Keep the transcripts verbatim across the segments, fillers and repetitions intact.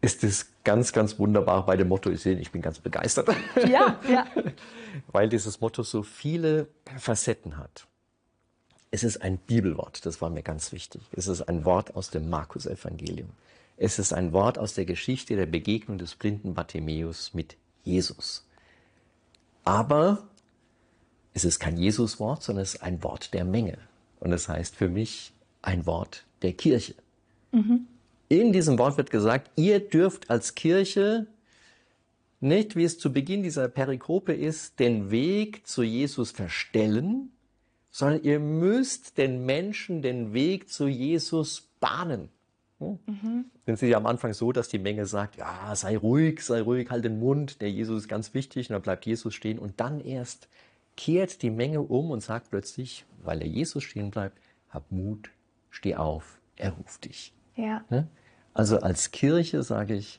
ist es ganz, ganz wunderbar, weil dem Motto ist, ich bin ganz begeistert. Ja, ja. Weil dieses Motto so viele Facetten hat. Es ist ein Bibelwort, das war mir ganz wichtig. Es ist ein Wort aus dem Markus-Evangelium. Es ist ein Wort aus der Geschichte der Begegnung des blinden Bartimäus mit Jesus. Aber es ist kein Jesus-Wort, sondern es ist ein Wort der Menge. Und es heißt für mich ein Wort der Kirche. Mhm. In diesem Wort wird gesagt, ihr dürft als Kirche nicht, wie es zu Beginn dieser Perikope ist, den Weg zu Jesus verstellen, sondern ihr müsst den Menschen den Weg zu Jesus bahnen. Hm? Mhm. Denn es ist ja am Anfang so, dass die Menge sagt, ja, sei ruhig, sei ruhig, halt den Mund, der Jesus ist ganz wichtig, und dann bleibt Jesus stehen. Und dann erst kehrt die Menge um und sagt plötzlich, weil der Jesus stehen bleibt, hab Mut, steh auf, er ruft dich. Ja. Also als Kirche sage ich,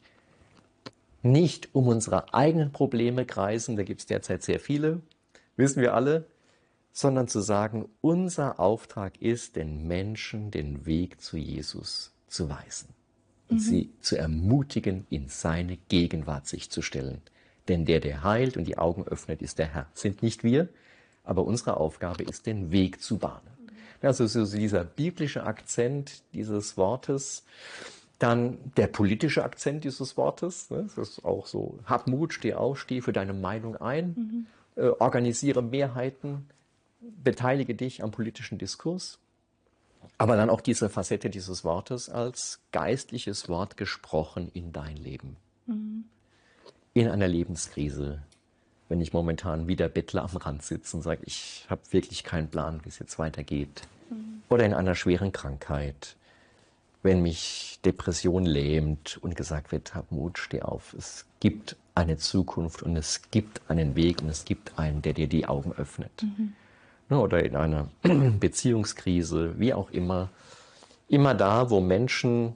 nicht um unsere eigenen Probleme kreisen, da gibt es derzeit sehr viele, wissen wir alle, sondern zu sagen, unser Auftrag ist, den Menschen den Weg zu Jesus zu weisen und mhm. sie zu ermutigen, in seine Gegenwart sich zu stellen. Denn der, der heilt und die Augen öffnet, ist der Herr. Sind nicht wir, aber unsere Aufgabe ist, den Weg zu bahnen. Also so dieser biblische Akzent dieses Wortes, dann der politische Akzent dieses Wortes, das ist auch so, hab Mut, steh auf, steh für deine Meinung ein, mhm. äh, organisiere Mehrheiten, beteilige dich am politischen Diskurs. Aber dann auch diese Facette dieses Wortes als geistliches Wort gesprochen in dein Leben. Mhm. In einer Lebenskrise, wenn ich momentan wie der Bettler am Rand sitze und sage, ich habe wirklich keinen Plan, wie es jetzt weitergeht. Mhm. Oder in einer schweren Krankheit, wenn mich Depression lähmt und gesagt wird, hab Mut, steh auf. Es gibt eine Zukunft und es gibt einen Weg und es gibt einen, der dir die Augen öffnet. Mhm. Oder in einer Beziehungskrise, wie auch immer. Immer da, wo Menschen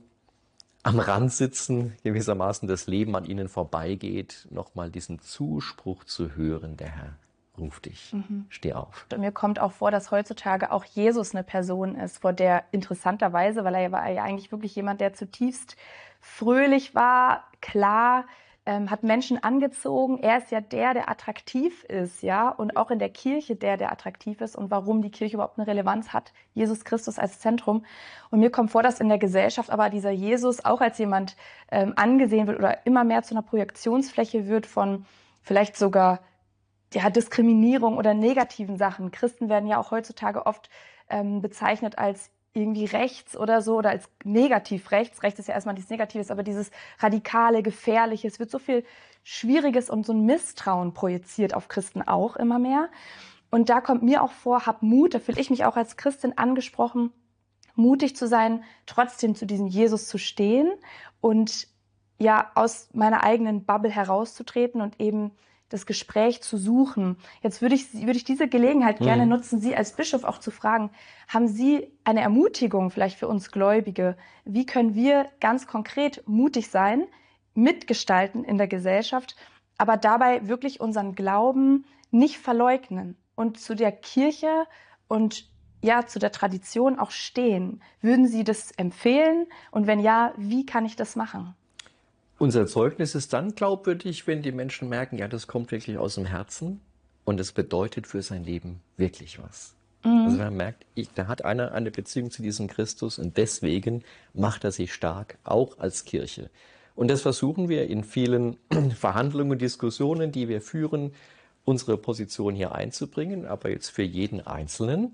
am Rand sitzen, gewissermaßen das Leben an ihnen vorbeigeht, nochmal diesen Zuspruch zu hören, der Herr ruft dich, mhm. steh auf. Und mir kommt auch vor, dass heutzutage auch Jesus eine Person ist, vor der interessanterweise, weil er war ja eigentlich wirklich jemand, der zutiefst fröhlich war, klar, ähm, hat Menschen angezogen. Er ist ja der, der attraktiv ist, ja, und auch in der Kirche der, der attraktiv ist und warum die Kirche überhaupt eine Relevanz hat, Jesus Christus als Zentrum. Und mir kommt vor, dass in der Gesellschaft aber dieser Jesus auch als jemand ähm, angesehen wird oder immer mehr zu einer Projektionsfläche wird von vielleicht sogar ja, Diskriminierung oder negativen Sachen. Christen werden ja auch heutzutage oft ähm, bezeichnet als irgendwie rechts oder so oder als negativ rechts. Rechts ist ja erstmal nichts Negatives, aber dieses radikale, gefährliche, es wird so viel Schwieriges und so ein Misstrauen projiziert auf Christen auch immer mehr. Und da kommt mir auch vor, hab Mut, da fühle ich mich auch als Christin angesprochen, mutig zu sein, trotzdem zu diesem Jesus zu stehen und ja, aus meiner eigenen Bubble herauszutreten und eben das Gespräch zu suchen. Jetzt würde ich, würde ich diese Gelegenheit gerne mhm. nutzen, Sie als Bischof auch zu fragen, haben Sie eine Ermutigung vielleicht für uns Gläubige? Wie können wir ganz konkret mutig sein, mitgestalten in der Gesellschaft, aber dabei wirklich unseren Glauben nicht verleugnen und zu der Kirche und ja, zu der Tradition auch stehen? Würden Sie das empfehlen? Und wenn ja, wie kann ich das machen? Unser Zeugnis ist dann glaubwürdig, wenn die Menschen merken, ja, das kommt wirklich aus dem Herzen und es bedeutet für sein Leben wirklich was. Mhm. Also wenn man merkt, ich, da hat einer eine Beziehung zu diesem Christus und deswegen macht er sich stark, auch als Kirche. Und das versuchen wir in vielen Verhandlungen und Diskussionen, die wir führen, unsere Position hier einzubringen. Aber jetzt für jeden Einzelnen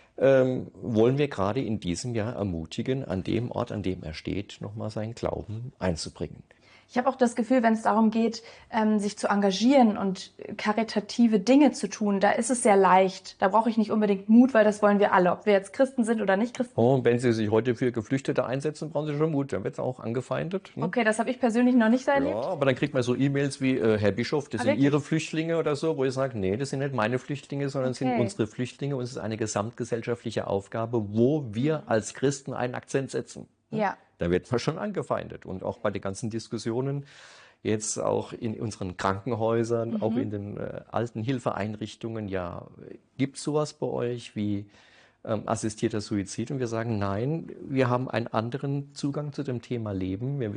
ähm, wollen wir gerade in diesem Jahr ermutigen, an dem Ort, an dem er steht, nochmal seinen Glauben einzubringen. Ich habe auch das Gefühl, wenn es darum geht, ähm, sich zu engagieren und karitative Dinge zu tun, da ist es sehr leicht. Da brauche ich nicht unbedingt Mut, weil das wollen wir alle, ob wir jetzt Christen sind oder nicht Christen. Oh, und wenn Sie sich heute für Geflüchtete einsetzen, brauchen Sie schon Mut. Dann wird es auch angefeindet. Ne? Okay, das habe ich persönlich noch nicht so erlebt. Ja, aber dann kriegt man so E-Mails wie, äh, Herr Bischof, das ah, sind wirklich? Ihre Flüchtlinge oder so, wo ich sage, nee, das sind nicht meine Flüchtlinge, sondern okay. sind unsere Flüchtlinge und es ist eine gesamtgesellschaftliche Aufgabe, wo wir als Christen einen Akzent setzen. Ja. Da wird man schon angefeindet. Und auch bei den ganzen Diskussionen, jetzt auch in unseren Krankenhäusern, mhm. auch in den äh, alten Hilfeeinrichtungen, ja, gibt es sowas bei euch wie ähm, assistierter Suizid? Und wir sagen, nein, wir haben einen anderen Zugang zu dem Thema Leben. Wir